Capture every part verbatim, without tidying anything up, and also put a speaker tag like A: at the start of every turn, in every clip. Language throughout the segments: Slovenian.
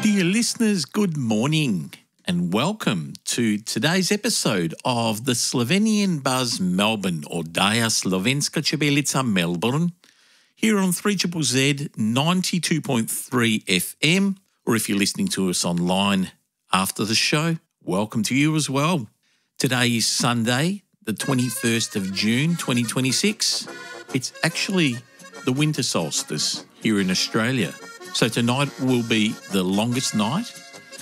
A: Dear listeners, good morning and welcome to today's episode of the Slovenian Buzz Melbourne, Oddaja Slovenska Čebelica Melbourne, here on three Z Z Z ninety-two point three F M, or if you're listening to us online after the show, welcome to you as well. Today is Sunday, the twenty-first of June twenty twenty-six. It's actually the winter solstice here in Australia. So tonight will be the longest night,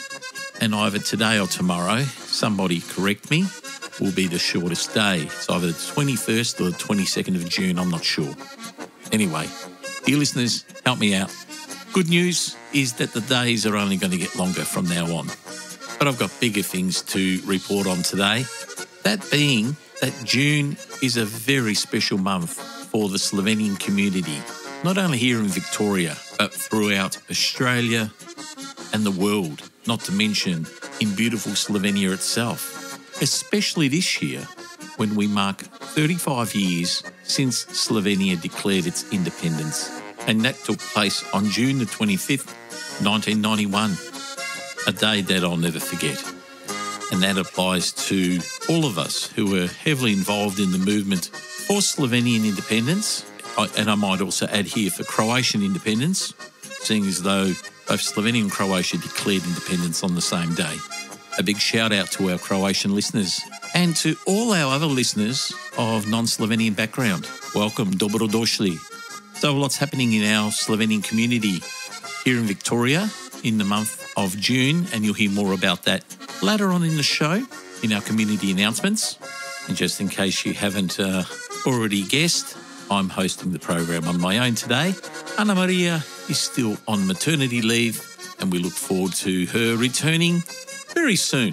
A: and either today or tomorrow, somebody correct me, will be the shortest day. It's either the twenty-first or the twenty-second of June, I'm not sure. Anyway, dear listeners, help me out. Good news is that the days are only going to get longer from now on. But I've got bigger things to report on today. That being that June is a very special month for the Slovenian community, not only here in Victoria, but throughout Australia and the world, not to mention in beautiful Slovenia itself, especially this year when we mark thirty-five years since Slovenia declared its independence. And that took place on June the twenty-fifth, nineteen ninety-one, a day that I'll never forget. And that applies to all of us who were heavily involved in the movement for Slovenian independence, and I might also add here for Croatian independence, seeing as though both Slovenia and Croatia declared independence on the same day. A big shout out to our Croatian listeners and to all our other listeners of non-Slovenian background. Welcome, dobrodošli. So lots happening in our Slovenian community here in Victoria in the month of June, and you'll hear more about that later on in the show in our community announcements. And just in case you haven't uh, already guessed, I'm hosting the program on my own today. Anna Maria is still on maternity leave, and we look forward to her returning very soon.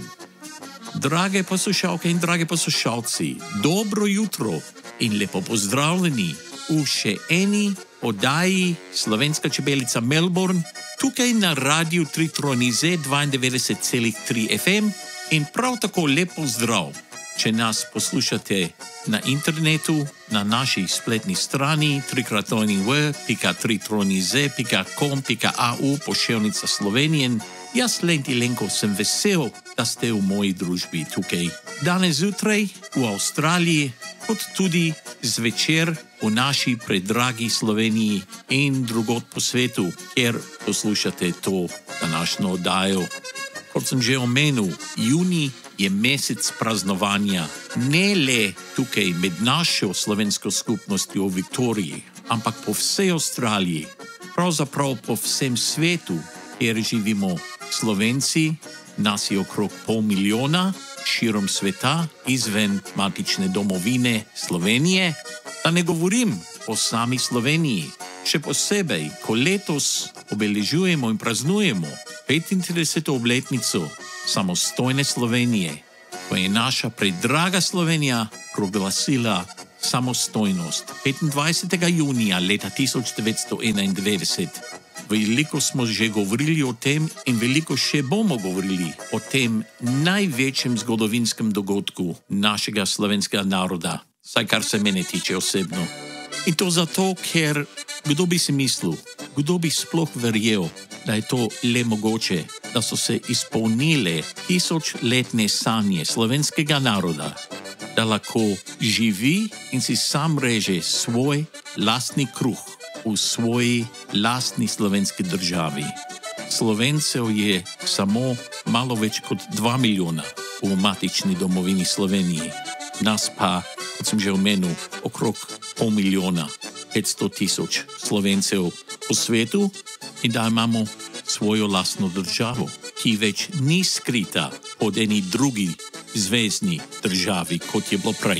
A: Drage poslušalke in drage poslušalci, dobro jutro in lepo pozdravljeni v še eni oddaji Slovenska Čebelica Melbourne, tukaj na Radiu tri Z devetindevetdeset celih tri F M, in prav tako lep pozdrav, če nas poslušate na internetu, na naši spletni strani trikratojni w pika tri z pika com pika a u pošiljnica Slovenije. Jaz, Lenti Lenko, sem vesel, da ste v moji družbi tukaj danes zjutraj v Avstraliji, kot tudi zvečer v naši predragi Sloveniji in drugod po svetu, kjer poslušate to današnjo oddajo. Kot sem že omenil, juni je mesec praznovanja ne le tukaj med našo slovensko skupnostjo v Viktoriji, ampak po vsej Avstraliji, pravzaprav po vsem svetu, kjer živimo Slovenci, nas je okrog pol milijona, širom sveta, izven matične domovine Slovenije. Da ne govorim o sami Sloveniji, še posebej, ko letos obeležujemo in praznujemo petintrideseto obletnico samostojne Slovenije, ko je naša predraga Slovenija proglasila samostojnost petindvajsetega junija leta tisoč devetsto enaindevetdeset. Veliko smo že govorili o tem in veliko še bomo govorili o tem največjem zgodovinskem dogodku našega slovenskega naroda, saj kar se mene tiče osebno. In to zato, ker kdo bi si mislil, kdo bi sploh verjel, da je to le mogoče, da so se izpolnile tisočletne sanje slovenskega naroda, da lahko živi in si sam reže svoj lastni kruh v svoji lastni slovenski državi. Slovencev je samo malo več kot dva milijona v matični domovini Sloveniji. Nas pa, kot sem že omenil, okrog pol milijona, petsto tisoč Slovencev po svetu, in da imamo svojo lastno državo, ki več ni skrita pod eni drugi zvezni državi, kot je bilo prej.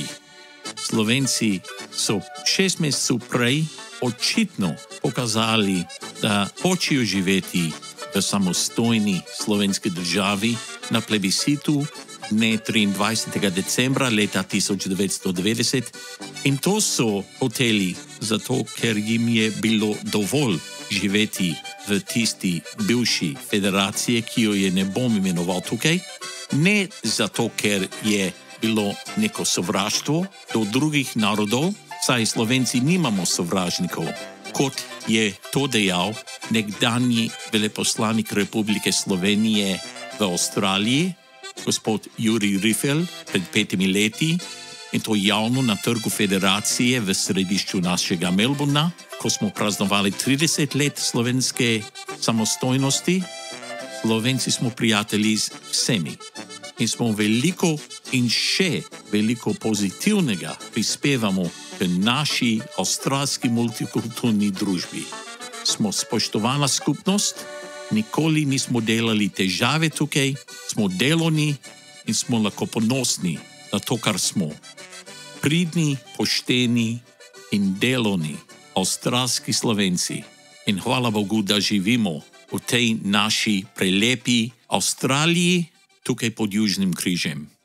A: Slovenci so šest mesecev prej očitno pokazali, da hočejo živeti v samostojni slovenski državi na plebiscitu dne triindvajsetega decembra leta tisoč devetsto devetdeset, in to so hoteli zato, ker jim je bilo dovolj živeti v tisti bivši federaciji, ki jo je ne bom imenoval tukaj, ne zato, ker je bilo neko sovraštvo do drugih narodov, saj Slovenci nimamo sovražnikov, kot je to dejal nekdanji veleposlanik Republike Slovenije v Avstraliji, gospod Jurij Rifel, pred petimi leti, in to javno na Trgu Federacije v središču našega Melbourna, ko smo praznovali trideset let slovenske samostojnosti. Slovenci smo prijatelji z vsemi in smo veliko in še veliko pozitivnega prispevamo k naši avstralski multikulturni družbi. Smo spoštovana skupnost, nikoli nismo delali težave tukaj, smo delovni in smo lahko ponosni na to, kar smo. Pridni, pošteni in delovni avstralski Slovenci. In hvala Bogu, da živimo v tej naši prelepi Avstraliji, tukaj pod Južnim križem.